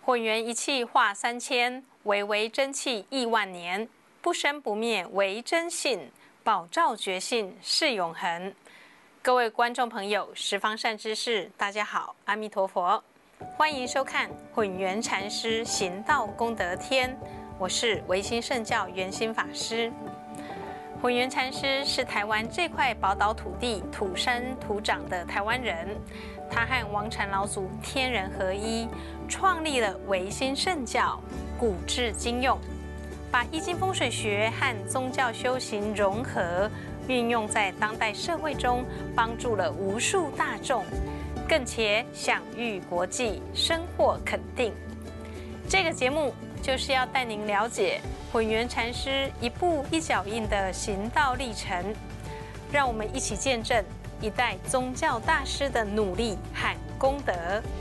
混元一气化3000，微微真气亿万年。不生不灭为真性，保照觉性是永恒。各位观众朋友，十方善知识，大家好，阿弥陀佛，欢迎收看混元禅师行道功德天，我是唯心圣教圆心法师。混元禅师是台湾这块宝岛土地土生土长的台湾人，他和王禅老祖天人合一，创立了唯心圣教，古至今用，把易经风水学和宗教修行融合，运用在当代社会中，帮助了无数大众，更且享誉国际，深获肯定。这个节目就是要带您了解混元禅师一步一脚印的行道历程，让我们一起见证一代宗教大师的努力和功德。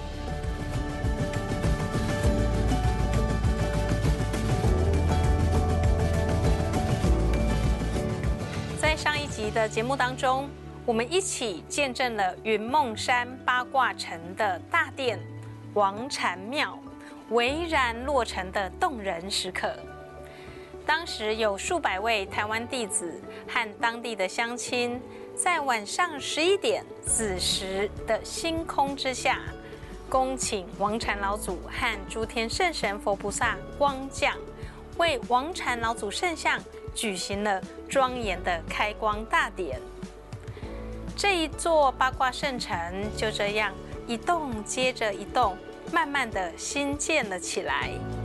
在上一集的节目当中，我们一起见证了云梦山八卦城的大殿王禅庙巍然落成的动人时刻。当时有数百位台湾弟子和当地的乡亲，在晚上11点子时的星空之下，恭请王禅老祖和诸天圣神佛菩萨光降，为王禅老祖圣像举行了庄严的开光大典。这一座八卦圣城就这样一栋接着一栋，慢慢的兴建了起来。